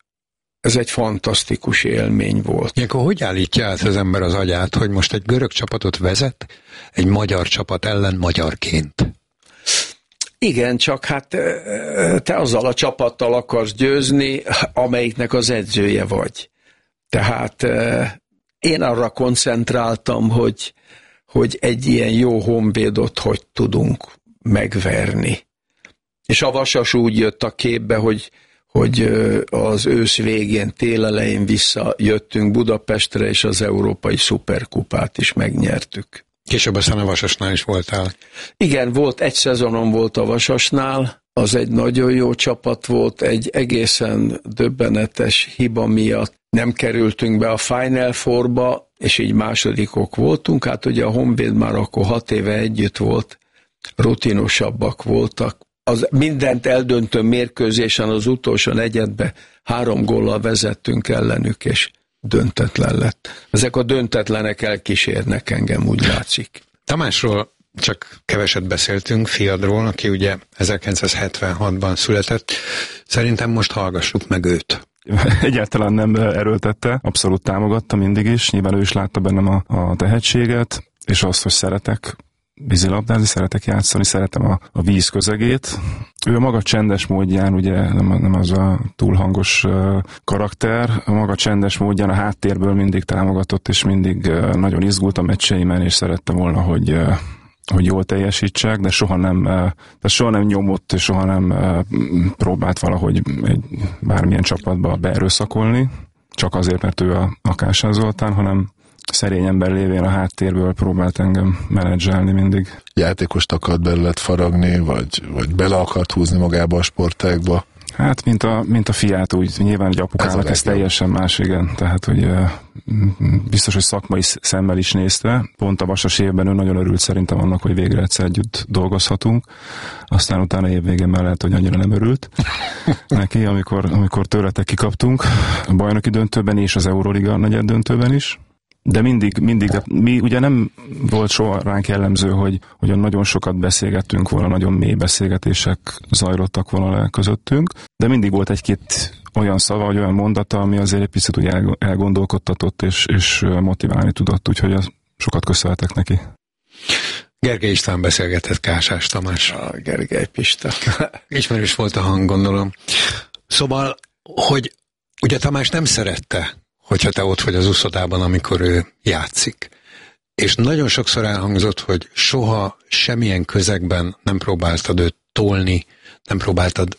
ez egy fantasztikus élmény volt. Ilyenkor hogy állítja át az ember az agyát, hogy most egy görög csapatot vezet, egy magyar csapat ellen magyarként? Igen, csak hát te azzal a csapattal akarsz győzni, amelyiknek az edzője vagy. Tehát én arra koncentráltam, hogy, hogy egy ilyen jó Honvédot hogy tudunk megverni. És a Vasas úgy jött a képbe, hogy hogy az ősz végén, tél elején visszajöttünk Budapestre, és az Európai Szuperkupát is megnyertük. Később aztán a Vasasnál is voltál. Igen, volt, egy szezonom volt a Vasasnál, az egy nagyon jó csapat volt, egy egészen döbbenetes hiba miatt nem kerültünk be a Final Fourba, és így másodikok voltunk. Hát ugye a Honvéd már akkor hat éve együtt volt, rutinosabbak voltak. Az mindent eldöntő mérkőzésen az utolsó negyedbe három góllal vezettünk ellenük, és döntetlen lett. Ezek a döntetlenek elkísérnek engem, úgy látszik. Tamásról csak keveset beszéltünk, fiadról, aki ugye ezerkilencszázhetvenhatban született. Szerintem most hallgassuk meg őt. Egyáltalán nem erőltette, abszolút támogatta mindig is, nyilván ő is látta bennem a, a tehetséget, és azt, hogy szeretek vízilabdázni, szeretek játszani, szeretem a, a víz közegét. Ő a maga csendes módján, ugye nem, nem az a túlhangos uh, karakter, a maga csendes módján a háttérből mindig támogatott, és mindig uh, nagyon izgult a meccseimen, és szerette volna, hogy, uh, hogy jól teljesítsek, de soha nem, uh, de soha nem nyomott, és soha nem uh, próbált valahogy egy bármilyen csapatba beerőszakolni, csak azért, mert ő a, a Kásán Zoltán, hanem szerény ember lévén a háttérből próbált engem menedzselni mindig. Játékost akart belőled faragni, vagy, vagy bele akart húzni magába a sportágba? Hát, mint a, mint a fiát, úgy nyilván egy apukának ez, ez teljesen más, igen. Tehát, hogy biztos, hogy szakmai szemmel is nézte. Pont a Vasas évben ő nagyon örült szerintem annak, hogy végre egyszer együtt dolgozhatunk. Aztán utána évvégén már lehet, hogy annyira nem örült neki, amikor, amikor tőletek kikaptunk a bajnoki döntőben és az Euroliga negyed döntőben is. De mindig, mindig, mi ugye nem volt soha ránk jellemző, hogy, hogy nagyon sokat beszélgettünk volna, nagyon mély beszélgetések zajlottak volna le közöttünk, de mindig volt egy-két olyan szava, vagy olyan mondata, ami azért egy picit úgy elgondolkodtatott, és, és motiválni tudott, úgyhogy sokat köszönhetek neki. Gergely István beszélgetett Kásás Tamás. A Gergely Pista. Ismerős volt a hang, gondolom. Szóval, hogy ugye Tamás nem szerette, hogyha te ott vagy az uszodában, amikor ő játszik. És nagyon sokszor elhangzott, hogy soha semmilyen közegben nem próbáltad őt tolni, nem próbáltad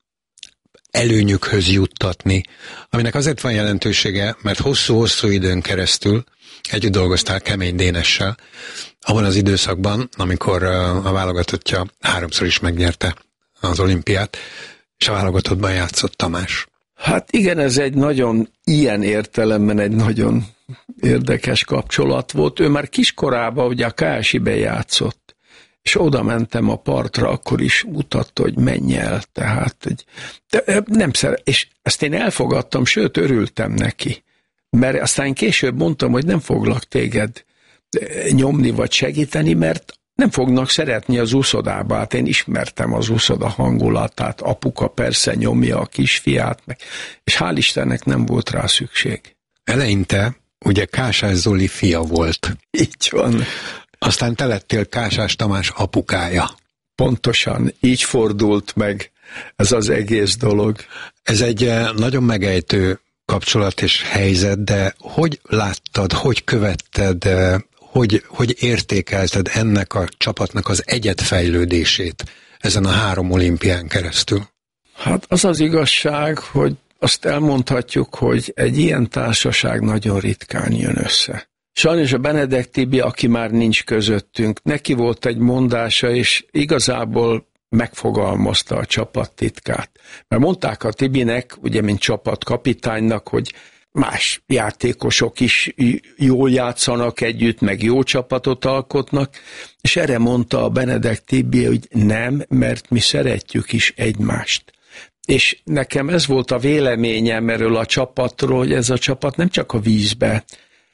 előnyükhöz juttatni, aminek azért van jelentősége, mert hosszú-hosszú időn keresztül együtt dolgoztál Kemény Dénessel, abban az időszakban, amikor a válogatottja háromszor is megnyerte az olimpiát, és a válogatottban játszott Tamás. Hát igen, ez egy nagyon, ilyen értelemben egy nagyon érdekes kapcsolat volt. Ő már kiskorában ugye a ká es i-ben játszott, és oda mentem a partra, akkor is mutatta, hogy menj el, tehát egy, de nem szeret, és ezt én elfogadtam, sőt örültem neki, mert aztán később mondtam, hogy nem foglak téged nyomni vagy segíteni, mert nem fognak szeretni az úszodába. Hát én ismertem az úszoda hangulatát, apuka persze nyomja a kisfiát, meg, és hál' Istennek nem volt rá szükség. Eleinte ugye Kásás Zoli fia volt. Így van. Aztán te lettél Kásás Tamás apukája. Pontosan, így fordult meg ez az egész dolog. Ez egy nagyon megejtő kapcsolat és helyzet, de hogy láttad, hogy követted, hogy, hogy értékelted ennek a csapatnak az egyedfejlődését ezen a három olimpián keresztül? Hát az az igazság, hogy azt elmondhatjuk, hogy egy ilyen társaság nagyon ritkán jön össze. Sajnos a Benedek Tibi, aki már nincs közöttünk, neki volt egy mondása, és igazából megfogalmazta a csapattitkát. Mert mondták a Tibinek, ugye mint csapatkapitánynak, hogy más játékosok is jól játszanak együtt, meg jó csapatot alkotnak, és erre mondta a Benedek Tibi, hogy nem, mert mi szeretjük is egymást. És nekem ez volt a véleményem erről a csapatról, hogy ez a csapat nem csak a vízbe,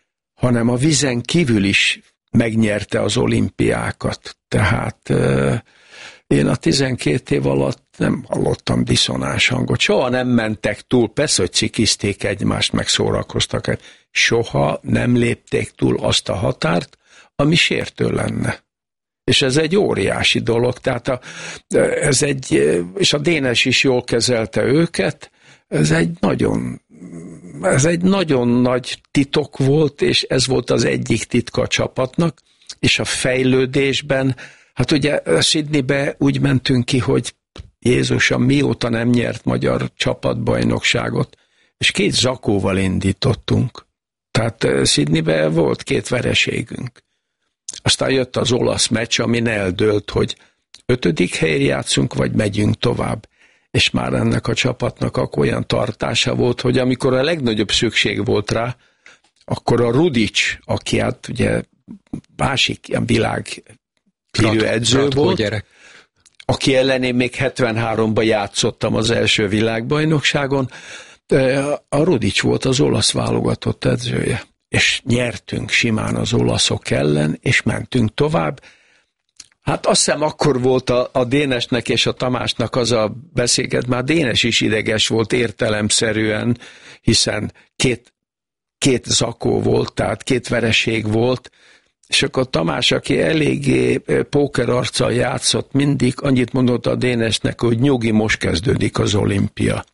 hanem a vízen kívül is megnyerte az olimpiákat. Tehát én a tizenkét év alatt nem hallottam diszonáns hangot. Soha nem mentek túl, persze, hogy cikizték egymást, meg szórakoztak. Soha nem lépték túl azt a határt, ami sértő lenne. És ez egy óriási dolog. Tehát a, ez egy, és a Dénes is jól kezelte őket, ez egy nagyon, ez egy nagyon nagy titok volt, és ez volt az egyik titka a csapatnak, és a fejlődésben, hát ugye Sydneybe úgy mentünk ki, hogy Jézusom, mióta nem nyert magyar csapatbajnokságot, és két zakóval indítottunk. Tehát Sydneybe volt két vereségünk. Aztán jött az olasz meccs, amin eldőlt, hogy ötödik helyre játszunk, vagy megyünk tovább. És már ennek a csapatnak akkor olyan tartása volt, hogy amikor a legnagyobb szükség volt rá, akkor a Rudic, aki hát ugye másik ilyen világ hírű edző volt, gyerek. Aki ellenén még hetvenháromban játszottam az első világbajnokságon, a Rudic volt az olasz válogatott edzője. És nyertünk simán az olaszok ellen, és mentünk tovább. Hát azt hiszem akkor volt a, a Dénesnek és a Tamásnak az a beszélget, már Dénes is ideges volt értelemszerűen, hiszen két, két zakó volt, tehát két vereség volt, és akkor Tamás, aki eléggé pókerarccal játszott, mindig annyit mondott a Dénesnek, hogy nyugi, most kezdődik az olimpia.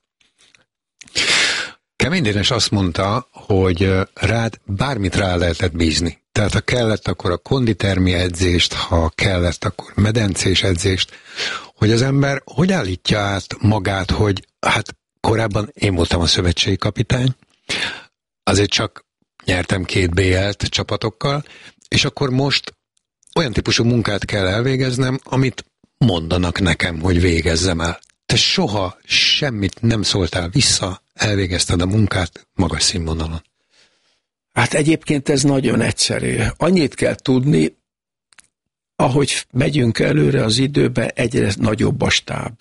Kemény Dénes azt mondta, hogy rád bármit rá lehetett bízni. Tehát ha kellett, akkor a konditermi edzést, ha kellett, akkor medencés edzést, hogy az ember hogy állítja át magát, hogy hát korábban én voltam a szövetségi kapitány, azért csak nyertem két bé el-t csapatokkal, és akkor most olyan típusú munkát kell elvégeznem, amit mondanak nekem, hogy végezzem el. Te soha semmit nem szóltál vissza, elvégezted a munkát magas színvonalon. Hát egyébként ez nagyon egyszerű. Annyit kell tudni, ahogy megyünk előre az időben, egyre nagyobb a stáb.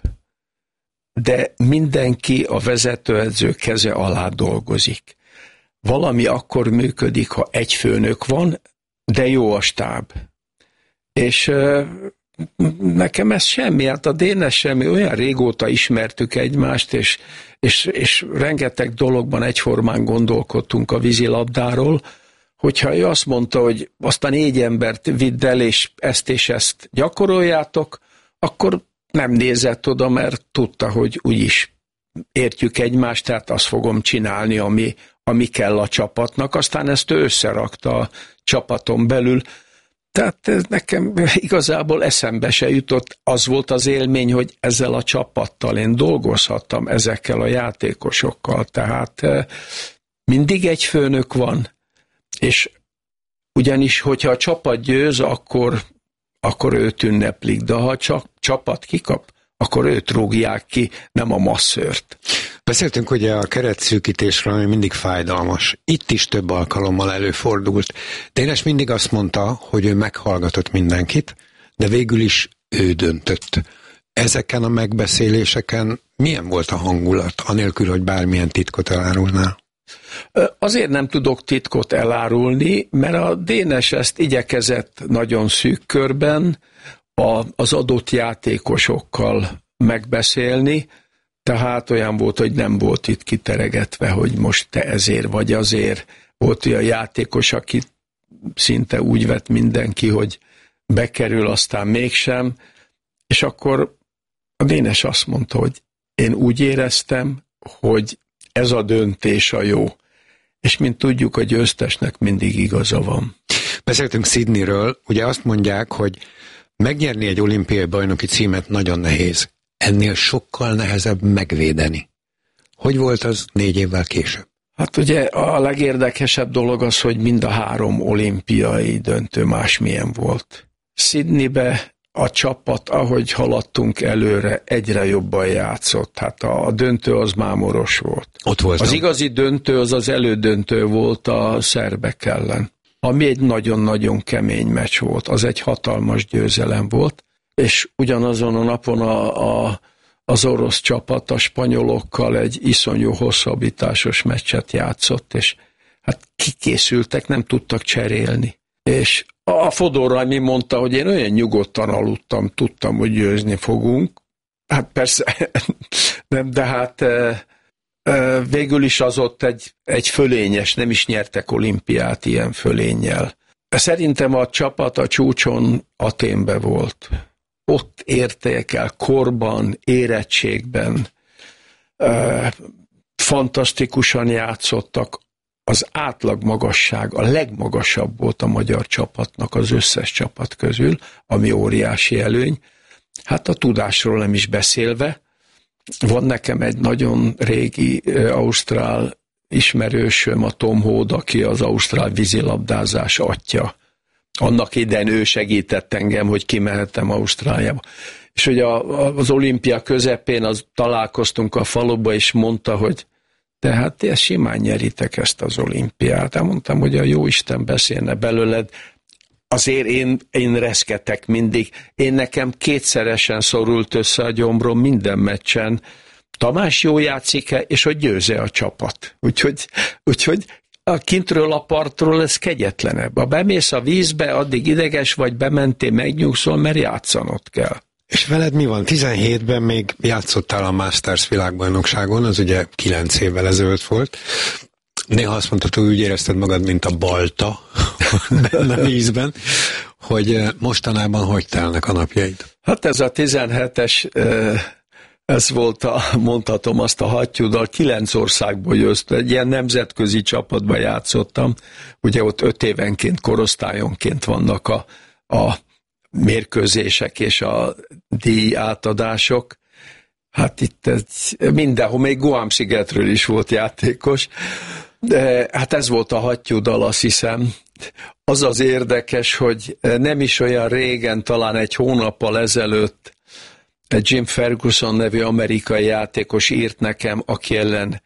De mindenki a vezetőedző keze alá dolgozik. Valami akkor működik, ha egy főnök van, de jó a stáb. És nekem ez semmi, hát a Dénes semmi, olyan régóta ismertük egymást, és, és, és rengeteg dologban egyformán gondolkodtunk a vízilabdáról, hogyha ő azt mondta, hogy azt a négy embert vidd el, és ezt és ezt gyakoroljátok, akkor nem nézett oda, mert tudta, hogy úgyis értjük egymást, tehát azt fogom csinálni, ami, ami kell a csapatnak. Aztán ezt ő összerakta a csapaton belül. Tehát ez nekem igazából eszembe se jutott. Az volt az élmény, hogy ezzel a csapattal én dolgozhattam, ezekkel a játékosokkal. Tehát mindig egy főnök van, és ugyanis, hogyha a csapat győz, akkor, akkor őt ünneplik, de ha a csapat kikap, akkor őt rúgják ki, nem a masszört. Beszéltünk ugye a keretszűkítésről, ami mindig fájdalmas. Itt is több alkalommal előfordult. Dénes mindig azt mondta, hogy ő meghallgatott mindenkit, de végül is ő döntött. Ezeken a megbeszéléseken milyen volt a hangulat, anélkül, hogy bármilyen titkot elárulnál? Azért nem tudok titkot elárulni, mert a Dénes ezt igyekezett nagyon szűk körben a, az adott játékosokkal megbeszélni, tehát olyan volt, hogy nem volt itt kiteregetve, hogy most te ezért vagy azért. Volt olyan játékos, aki szinte úgy vett mindenki, hogy bekerül, aztán mégsem, és akkor a Dénes azt mondta, hogy én úgy éreztem, hogy ez a döntés a jó. És mint tudjuk, a győztesnek mindig igaza van. Beszéltünk Sydneyről, ugye azt mondják, hogy megnyerni egy olimpiai bajnoki címet nagyon nehéz. Ennél sokkal nehezebb megvédeni. Hogy volt az négy évvel később? Hát ugye a legérdekesebb dolog az, hogy mind a három olimpiai döntő másmilyen volt. Sydneybe a csapat, ahogy haladtunk előre, egyre jobban játszott. Hát a, a döntő az mámoros volt. Ott voltam. Az igazi döntő az az elődöntő volt a szerbek ellen, ami egy nagyon-nagyon kemény meccs volt. Az egy hatalmas győzelem volt, és ugyanazon a napon a, a, az orosz csapat a spanyolokkal egy iszonyú hosszabbításos meccset játszott, és hát kikészültek, nem tudtak cserélni. És a Fodor mi mondta, hogy én olyan nyugodtan aludtam, tudtam, hogy győzni fogunk. Hát persze, nem, de hát végül is az ott egy, egy fölényes, nem is nyertek olimpiát ilyen fölénnyel. Szerintem a csapat a csúcson Athénbe volt. Ott érték el korban, érettségben, fantasztikusan játszottak. Az átlag magasság a legmagasabb volt a magyar csapatnak az összes csapat közül, ami óriási előny. Hát a tudásról nem is beszélve. Van nekem egy nagyon régi ausztrál ismerősöm, a Tom Hood, aki az ausztrál vízilabdázás atya. Annak idején ő segített engem, hogy kimehettem Ausztráliába. És hogy a, az olimpia közepén az, találkoztunk a faluba, és mondta, hogy de hát ezt simán nyeritek ezt az olimpiát. Hát mondtam, hogy a jóisten beszélne belőled. Azért én, én reszketek mindig. Én nekem kétszeresen szorult össze a gyomrom minden meccsen. Tamás jó játszik-e, és hogy győze a csapat. Úgyhogy, úgyhogy a kintről a partról ez kegyetlenebb. Ha bemész a vízbe, addig ideges vagy, bementél, megnyugszol, mert játszanod kell. És veled mi van? tizenhétben még játszottál a Masters világbajnokságon, az ugye kilenc évvel ezelőtt volt. Néha azt mondtad, hogy úgy érezted magad, mint a balta benne a vízben, hogy mostanában hogy telnek a napjaid? Hát ez a tizenhetes, ez volt a, mondhatom azt a hattyúdal, kilenc országból jött, egy ilyen nemzetközi csapatban játszottam, ugye ott öt évenként, korosztályonként vannak a, a mérkőzések és a díj átadások. Hát itt ez mindenhol, még Guam-szigetről is volt játékos, de hát ez volt a hattyúdal, azt hiszem. Az az érdekes, hogy nem is olyan régen, talán egy hónappal ezelőtt egy Jim Ferguson nevű amerikai játékos írt nekem, aki ellen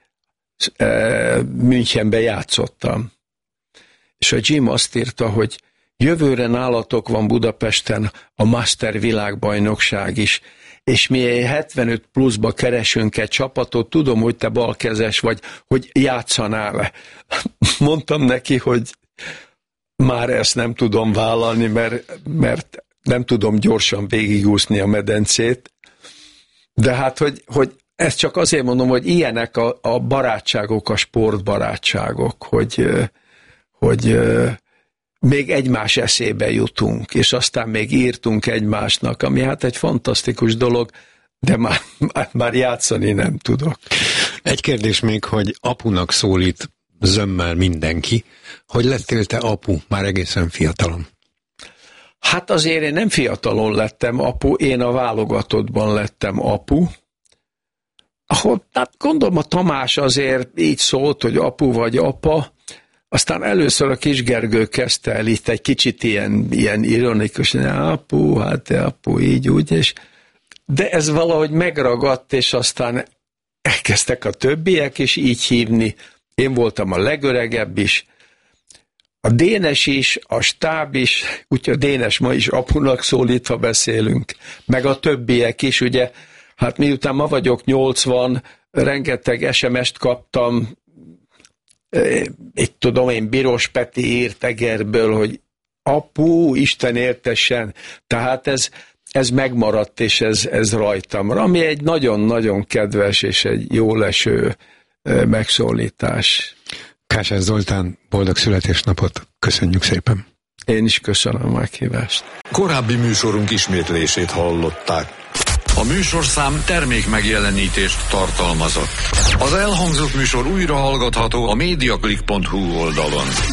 e, Münchenbe játszottam. És a Jim azt írta, hogy jövőre nálatok van Budapesten a Master világbajnokság is, és mi hetvenöt pluszba keresünk egy csapatot, tudom, hogy te balkezes vagy, hogy játszanál-e. Mondtam neki, hogy már ezt nem tudom vállalni, mert, mert nem tudom gyorsan végigúszni a medencét, de hát, hogy, hogy ezt csak azért mondom, hogy ilyenek a, a barátságok, a sportbarátságok, hogy, hogy még egymás eszébe jutunk, és aztán még írtunk egymásnak, ami hát egy fantasztikus dolog, de már, már, már játszani nem tudok. Egy kérdés még, hogy apunak szólít zömmel mindenki, hogy lettél te apu már egészen fiatalon? Hát azért én nem fiatalon lettem apu, én a válogatottban lettem apu, ahol, hát gondolom a Tamás azért így szólt, hogy apu vagy apa, aztán először a Kis Gergő kezdte el itt egy kicsit ilyen, ilyen ironikus, apu, hát te apu, így úgy, és de ez valahogy megragadt, és aztán elkezdtek a többiek is így hívni. Én voltam a legöregebb is, a Dénes is, a stáb is, úgyhogy a Dénes ma is apunak szólítva beszélünk, meg a többiek is, ugye, hát miután ma vagyok nyolcvan, rengeteg es em est kaptam, itt tudom én, Biros Peti írt Egerből, hogy apu, Isten értessen, tehát ez, ez megmaradt, és ez, ez rajtam, ami egy nagyon-nagyon kedves és egy jól eső megszólítás. Kásás Zoltán, boldog születésnapot, köszönjük szépen. Én is köszönöm a meghívást. Korábbi műsorunk ismétlését hallották. A műsorszám termék megjelenítést tartalmazott. Az elhangzott műsor újra hallgatható a mediaclick pont hu oldalon.